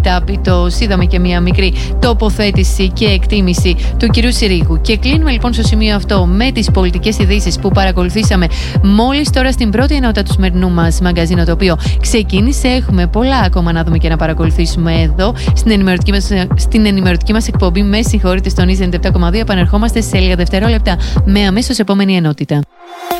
επιτάπητος. Είδαμε και μία μικρή τοποθέτηση και εκτίμηση του κυρίου Συρίγου. Και κλείνουμε λοιπόν στο σημείο αυτό με τις πολιτικές ειδήσεις που παρακολουθήσαμε μόλις τώρα στην πρώτη ενότητα του σημερινού μας μαγκαζίνο, το οποίο ξεκίνησε. Έχουμε πολλά ακόμα να δούμε και να παρακολουθήσουμε εδώ στην ενημερωτική μας εκπομπή. Με συγχωρείτε, στον Isen 7,2. Επανερχόμαστε σε λίγα δευτερόλεπτα με αμέσως επόμενη ενότητα.